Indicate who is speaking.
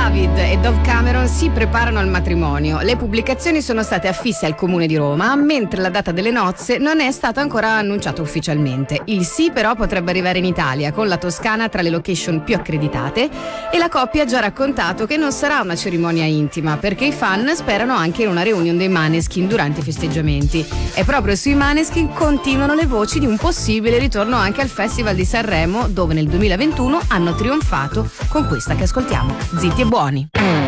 Speaker 1: David e Dove Cameron si preparano al matrimonio. Le pubblicazioni sono state affisse al Comune di Roma, mentre la data delle nozze non è stata ancora annunciata ufficialmente. Il sì però potrebbe arrivare in Italia, con la Toscana tra le location più accreditate, e la coppia ha già raccontato che non sarà una cerimonia intima, perché i fan sperano anche in una reunion dei Maneskin durante i festeggiamenti. E proprio sui Maneskin continuano le voci di un possibile ritorno anche al Festival di Sanremo, dove nel 2021 hanno trionfato con questa che ascoltiamo, Zitti e Buoni.